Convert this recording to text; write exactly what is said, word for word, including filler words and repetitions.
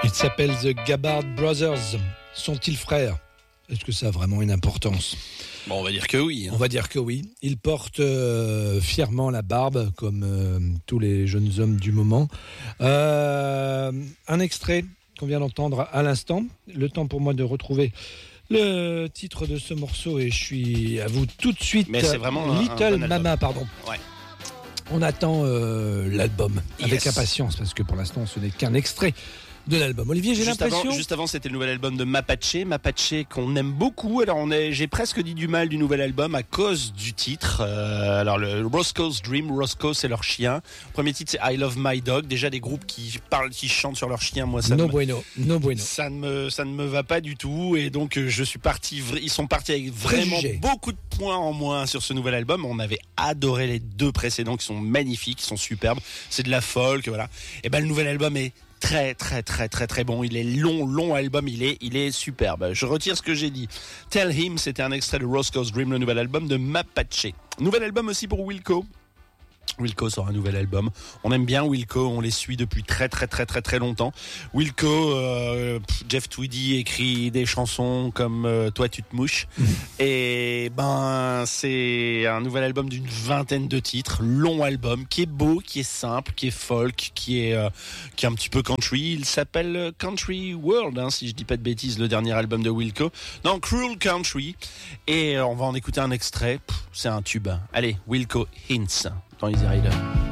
Il s'appelle The Gabbard Brothers. Sont-ils frères ? Est-ce que ça a vraiment une importance ? Bon, on va dire que oui. Hein. On va dire que oui. Ils portent euh, fièrement la barbe, comme euh, tous les jeunes hommes du moment. Euh, un extrait qu'on vient d'entendre à l'instant. Le temps pour moi de retrouver le titre de ce morceau et je suis à vous tout de suite. Mais c'est vraiment un, Little un bon Mama, pardon. Ouais. On attend euh, l'album avec Yes. impatience parce que pour l'instant ce n'est qu'un extrait de l'album. Olivier, j'ai Juste l'impression... Avant, juste avant, c'était le nouvel album de Mapache. Mapache qu'on aime beaucoup. Alors, on est, j'ai presque dit du mal du nouvel album à cause du titre. Euh, alors, le Roscoe's Dream. Roscoe, c'est leur chien. Le premier titre, c'est I Love My Dog. Déjà, des groupes qui parlent, qui chantent sur leur chien. Moi, ça No me, bueno, no bueno. ça ne me, ça ne me va pas du tout. Et donc, euh, je suis parti, ils sont partis avec vraiment Préjugé. beaucoup de points en moins sur ce nouvel album. On avait adoré les deux précédents qui sont magnifiques, qui sont superbes. C'est de la folk, voilà. Et ben, le nouvel album est très très très très très bon. Il est long, long album, il est, il est superbe. Je retire ce que j'ai dit. Tell Him, c'était un extrait de Roscoe's Dream, le nouvel album de Mapache. Nouvel album aussi pour Wilco. Wilco sort un nouvel album. On aime bien Wilco, on les suit depuis très très très très très longtemps. Wilco, euh, Jeff Tweedy écrit des chansons comme euh, Toi tu te mouches. Et ben c'est un nouvel album d'une vingtaine de titres, long album qui est beau, qui est simple, qui est folk, qui est euh, qui est un petit peu country. Il s'appelle Country World, hein, si je dis pas de bêtises, le dernier album de Wilco. Non, Cruel Country. Et euh, on va en écouter un extrait. Pff, c'est un tube. Allez, Wilco Hints dans Easy Rider.